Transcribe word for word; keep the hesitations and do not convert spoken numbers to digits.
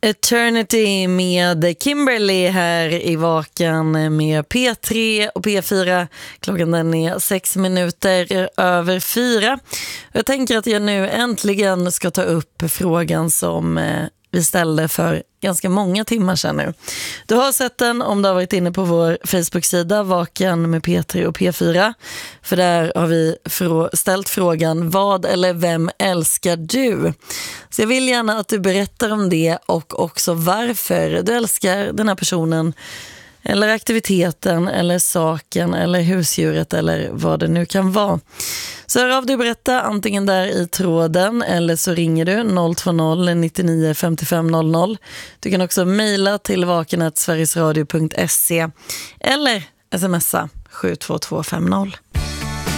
Eternity med Kimberly här i Vaken med P tre och P fyra. Klockan den är sex minuter över fyra. Jag tänker att jag nu äntligen ska ta upp frågan som vi ställde för ganska många timmar sedan nu. Du har sett den om du har varit inne på vår Facebook-sida Vaken med P tre och P fyra. För där har vi frå- ställt frågan: vad eller vem älskar du? Så jag vill gärna att du berättar om det och också varför du älskar den här personen eller aktiviteten eller saken eller husdjuret eller vad det nu kan vara. Så hör av dig och berätta antingen där i tråden eller så ringer du noll två noll nittionio femtiofem noll noll. Du kan också mejla till vaken snabel-a sverigesradio punkt se eller smsa sju två två fem noll.